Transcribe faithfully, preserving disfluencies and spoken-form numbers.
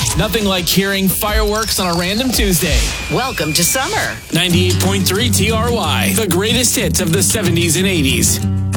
Nothing like hearing fireworks on a random Tuesday. Welcome to summer. ninety-eight point three T R Y, the greatest hits of the seventies and eighties.